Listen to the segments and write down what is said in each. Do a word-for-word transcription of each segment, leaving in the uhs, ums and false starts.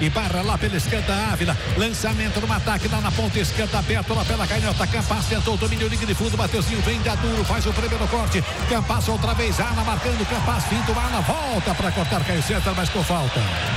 e barra lá pela esquerda, Ávila, lançamento no ataque lá na ponta esquerda, aberto lá pela canhota, Campas tentou o domínio, liga de fundo, Mateuzinho vem da duro, faz o primeiro corte, Campas outra vez, Ana marcando, Campas, finto, Ana volta para cortar Caio César, mas com falta.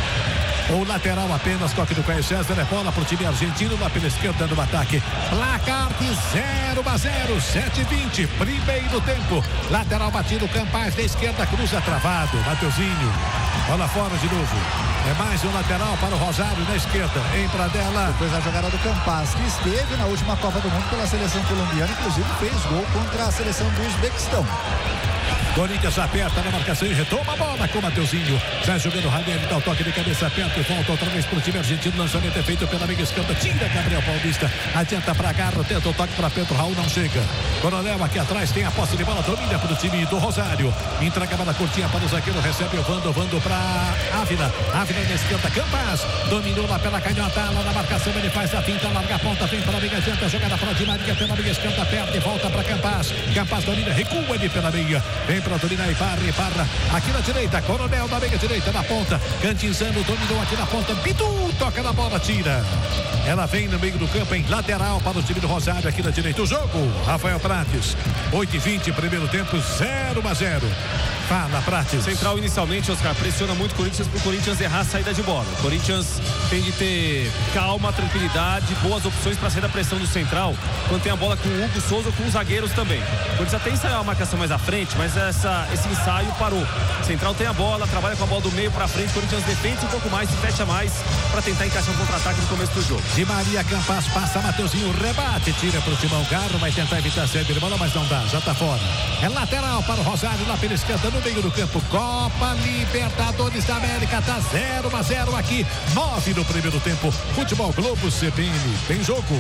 O lateral apenas, toque do Caio César, é bola pro time argentino lá pela esquerda no ataque. Placar de zero a zero, sete e vinte, primeiro tempo. Lateral batido, Campas da esquerda, cruza travado, Mateuzinho. Bola fora de novo. É mais um lateral para o Rosário na esquerda, em Pradella. Depois a jogada do Campas, que esteve na última Copa do Mundo pela seleção colombiana, inclusive fez gol contra a seleção do Uzbequistão. Corinthians aperta na marcação e retoma a bola com o Mateuzinho. Sai jogando o Ranieri, dá o toque de cabeça aperta e volta outra vez para o time argentino. Lançamento é feito pela amiga esquerda. Tira Gabriel Paulista. Adianta para Garro, tenta o toque para Pedro Raul, não chega. Coronel aqui atrás tem a posse de bola, domina para o time do Rosário. Entrega a bola curtinha para o zagueiro, recebe o Vando, Vando para Ávila. Ávila na esquerda, Campas. Dominou lá pela canhota, lá na marcação ele faz a finta, larga a ponta, vem para a amiga, adianta a jogada para o Di Maria pela amiga esquerda, perde e volta para Campas. Campas domina, recua ele pela meia. Vem para dominar e barra, e barra aqui na direita, Coronel na meia direita, na ponta, Cantizano dominou aqui na ponta, Bidu toca na bola, tira. Ela vem no meio do campo em lateral para o time do Rosário aqui na direita. O jogo, Rafael Prates, oito e vinte, primeiro tempo, zero a zero. Fala, Prates. Central inicialmente, Oscar, pressiona muito o Corinthians para o Corinthians errar a saída de bola. O Corinthians tem de ter calma, tranquilidade, boas opções para sair da pressão do Central, quando tem a bola com o Hugo Souza ou com os zagueiros também. O Corinthians até ensaiou a marcação mais à frente, mas essa, esse ensaio parou. O Central tem a bola, trabalha com a bola do meio para frente, o Corinthians defende um pouco mais, se fecha mais para tentar encaixar um contra-ataque no começo do jogo. Di Maria, Campas, passa, Mateuzinho, rebate, tira para o Timão, Garro vai tentar evitar a saída de bola, mas não dá, já está fora. É lateral para o Rosário, lá pela esquerda, no meio do campo. Copa Libertadores da América, tá zero a zero aqui, nove no primeiro tempo. Futebol Globo C B N, tem jogo.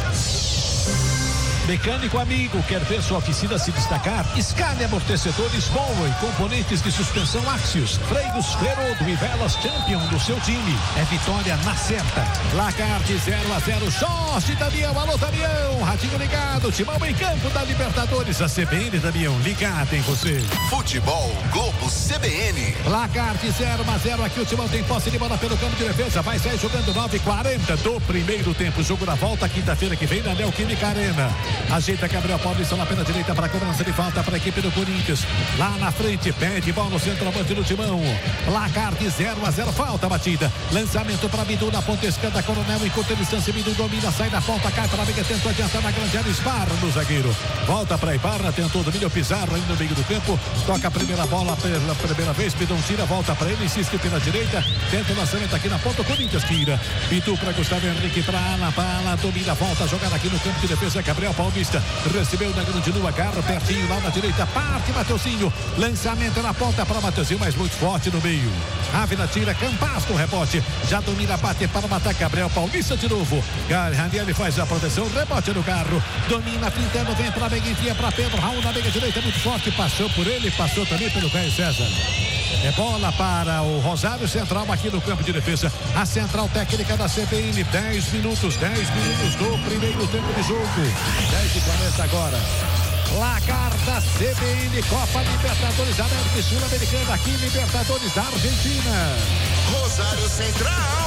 Mecânico amigo, quer ver sua oficina se destacar? Escale amortecedores Bowen, componentes de suspensão Axios, freios Ferodo e velas Champion do seu time. É vitória na certa. Placar de zero a zero. Jorge Damião, alô Damião, ratinho ligado, Timão em campo da Libertadores. A C B N, Damião, ligado em você. Futebol Globo C B N. Placar de zero a zero aqui, o Timão tem posse de bola pelo campo de defesa, vai sair jogando nove e quarenta do primeiro tempo. Jogo na volta, quinta-feira que vem na Neoquímica Arena. Ajeita Gabriel Paulista lá pela direita para a cobrança de falta para a equipe do Corinthians. Lá na frente, pede bola no centroavante do Timão. Placar de zero a zero, falta batida. Lançamento para Bidu na ponta esquerda, Coronel em curta distância, Bidu domina, sai da ponta, cai para a amiga, tentou adiantar na grande área, esbarra no zagueiro. Volta para Ibarra, tentou o domínio, Pizarro aí no meio do campo. Toca a primeira bola pela primeira vez, Bidu tira, volta para ele, insiste pela direita. Tenta o lançamento aqui na ponta, o Corinthians tira. Bidu para Gustavo Henrique, para Ana Bala, domina, volta, jogada aqui no campo de defesa, Gabriel Paulista. Recebeu na grande lua, Garro, pertinho lá na direita, parte Mateuzinho, lançamento na ponta para Mateuzinho, mas muito forte no meio. Ávila tira, Campas no rebote, já domina, bate para matar Gabriel Paulista de novo. Ranieri faz a proteção, rebote no Garro, domina, fintando, vem para a meia, enfia para Pedro Raul na meia direita, muito forte, passou por ele, passou também pelo Caio César. É bola para o Rosário Central aqui no campo de defesa. A central técnica da C B N. dez minutos, dez minutos do primeiro tempo de jogo. dez e quarenta agora. Placar da C B N, Copa Libertadores da América e Sul-Americana, aqui Libertadores da Argentina. Rosário Central.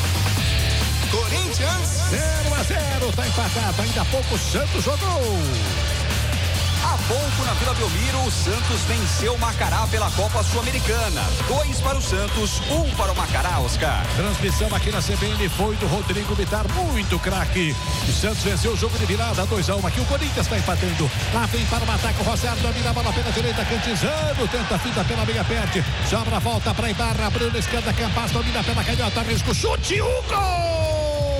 Corinthians. zero a zero, tá empatado. Ainda há pouco o Santos jogou. Há pouco na Vila Belmiro, o Santos venceu o Macará pela Copa Sul-Americana. Dois para o Santos, um para o Macará, Oscar. Transmissão aqui na C B N foi do Rodrigo Bitar, muito craque. O Santos venceu o jogo de virada, dois a um. Aqui o Corinthians está empatando. Lá vem para o ataque o Rosário, domina a bola pela direita, Cantizano, tenta a fita pela meia, perde. Sobra, volta para Ibarra, abriu na esquerda, Campas, domina pela canhota, risco, chute, o gol!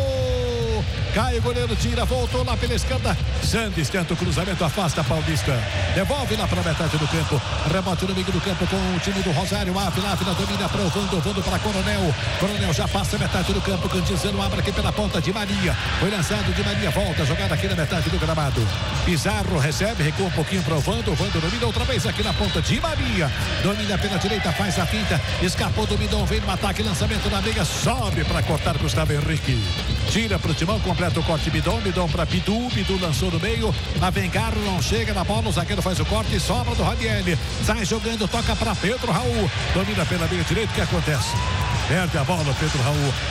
Cai o goleiro, tira, voltou lá pela esquerda. Sandes tenta o cruzamento, afasta Paulista. Devolve lá para a metade do campo. Rebote no meio do campo com o time do Rosário. Ávila, Ávila domina para o Vando, Vando para Coronel. Coronel já passa a metade do campo. Cantizano abre aqui pela ponta de Maria. Foi lançado de Maria, volta, jogada aqui na metade do gramado. Pizarro recebe, recua um pouquinho para o Vando. Vando domina outra vez aqui na ponta de Maria. Domina pela direita, faz a finta. Escapou do Midon, vem no ataque, lançamento na meia. Sobe para cortar Gustavo Henrique. Tira para o Timão, completa o corte Bidon, Bidon para Bidu, Bidu lançou no meio, a Vengarro não chega na bola, o zagueiro faz o corte, sobra do Ranieri, sai jogando, toca para Pedro Raul, domina pela meia direita, o que acontece? Perde a bola, Pedro Raul,